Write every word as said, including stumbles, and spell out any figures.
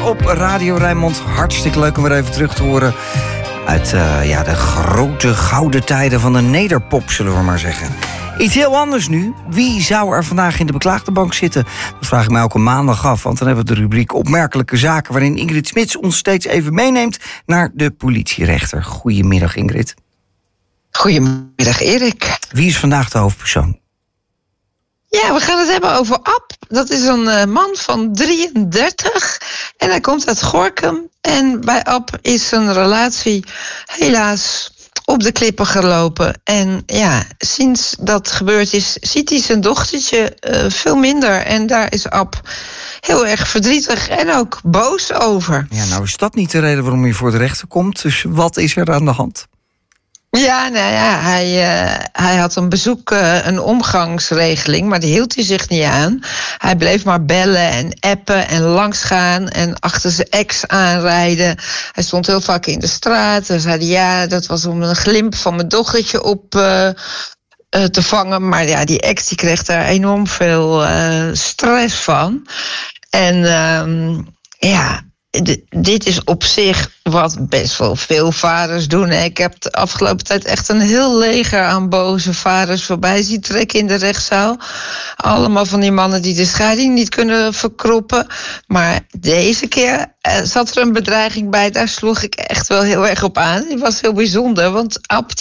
op Radio Rijnmond. Hartstikke leuk om weer even terug te horen uit uh, ja, de grote gouden tijden van de nederpop, zullen we maar zeggen. Iets heel anders nu. Wie zou er vandaag in de beklaagde bank zitten? Dat vraag ik mij elke maandag af, want dan hebben we de rubriek Opmerkelijke Zaken, waarin Ingrid Smits ons steeds even meeneemt naar de politierechter. Goedemiddag, Ingrid. Goedemiddag, Erik. Wie is vandaag de hoofdpersoon? Ja, we gaan het hebben over Ab. Dat is een uh, man van drieëndertig en hij komt uit Gorinchem. En bij Ab is zijn relatie helaas op de klippen gelopen. En ja, sinds dat gebeurd is, ziet hij zijn dochtertje uh, veel minder. En daar is Ab heel erg verdrietig en ook boos over. Ja, nou is dat niet de reden waarom hij voor de rechter komt. Dus wat is er aan de hand? Ja, nou ja, hij, uh, hij had een bezoek, uh, een omgangsregeling, maar die hield hij zich niet aan. Hij bleef maar bellen en appen en langsgaan en achter zijn ex aanrijden. Hij stond heel vaak in de straat en zei ja, dat was om een glimp van mijn dochtertje op uh, uh, te vangen. Maar ja, die ex die kreeg daar enorm veel uh, stress van. En uh, ja... D- dit is op zich wat best wel veel vaders doen. Ik heb de afgelopen tijd echt een heel leger aan boze vaders voorbij zien trekken in de rechtszaal. Allemaal van die mannen die de scheiding niet kunnen verkroppen. Maar deze keer uh, zat er een bedreiging bij. Daar sloeg ik echt wel heel erg op aan. Die was heel bijzonder, want Ab